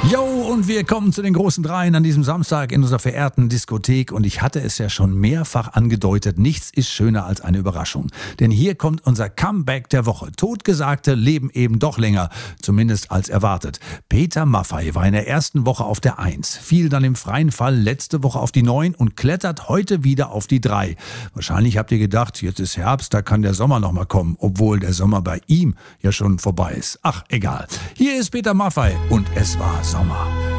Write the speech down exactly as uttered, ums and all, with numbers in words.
Jo, und wir kommen zu den großen Dreien an diesem Samstag in unserer verehrten Diskothek. Und ich hatte es ja schon mehrfach angedeutet, nichts ist schöner als eine Überraschung. Denn hier kommt unser Comeback der Woche. Totgesagte leben eben doch länger, zumindest als erwartet. Peter Maffay war in der ersten Woche auf der Eins, fiel dann im freien Fall letzte Woche auf die Neun und klettert heute wieder auf die Drei. Wahrscheinlich habt ihr gedacht, jetzt ist Herbst, da kann der Sommer noch mal kommen, obwohl der Sommer bei ihm ja schon vorbei ist. Ach, egal. Hier ist Peter Maffay und es war Sommer.